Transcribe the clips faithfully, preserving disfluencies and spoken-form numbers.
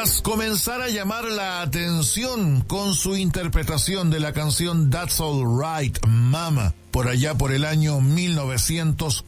Tras comenzar a llamar la atención con su interpretación de la canción That's All Right, Mama, por allá por el año mil novecientos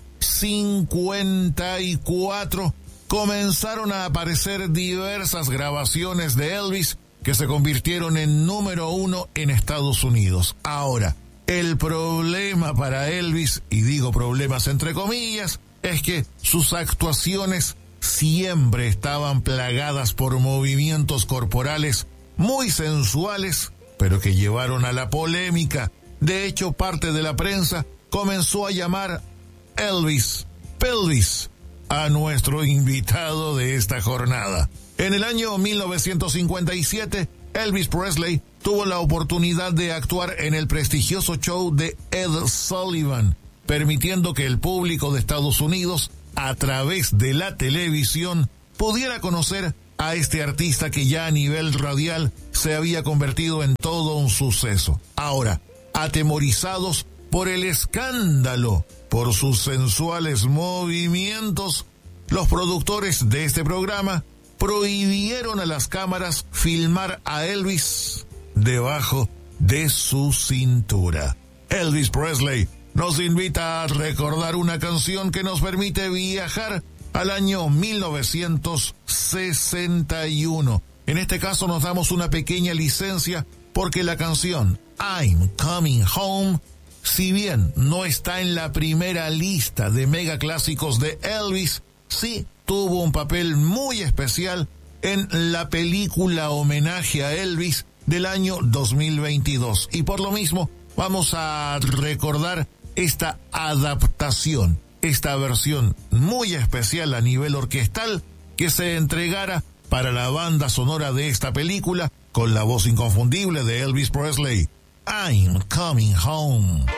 cincuenta y cuatro, comenzaron a aparecer diversas grabaciones de Elvis que se convirtieron en número uno en Estados Unidos. Ahora, el problema para Elvis, y digo problemas entre comillas, es que sus actuaciones siempre estaban plagadas por movimientos corporales muy sensuales, pero que llevaron a la polémica. De hecho, parte de la prensa comenzó a llamar Elvis Pelvis a nuestro invitado de esta jornada. En el año mil novecientos cincuenta y siete, Elvis Presley tuvo la oportunidad de actuar en el prestigioso show de Ed Sullivan, permitiendo que el público de Estados Unidos, a través de la televisión, pudiera conocer a este artista que ya a nivel radial se había convertido en todo un suceso. Ahora, atemorizados por el escándalo, por sus sensuales movimientos, los productores de este programa prohibieron a las cámaras filmar a Elvis debajo de su cintura. Elvis Presley nos invita a recordar una canción que nos permite viajar al año mil novecientos sesenta y uno. En este caso nos damos una pequeña licencia porque la canción I'm Coming Home, si bien no está en la primera lista de mega clásicos de Elvis, sí tuvo un papel muy especial en la película homenaje a Elvis del año dos mil veintidós. Y por lo mismo vamos a recordar esta adaptación, esta versión muy especial a nivel orquestal que se entregara para la banda sonora de esta película con la voz inconfundible de Elvis Presley. I'm Coming Home.